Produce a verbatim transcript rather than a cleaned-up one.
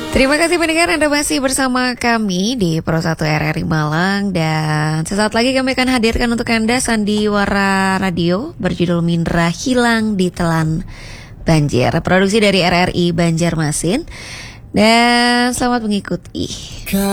Terima kasih pendengar, Anda masih bersama kami di Pro satu R R I Malang. Dan sesaat lagi kami akan hadirkan untuk Anda Sandiwara Radio berjudul Mindra Hilang Ditelan Banjir, produksi dari R R I Banjarmasin. Dan selamat mengikuti.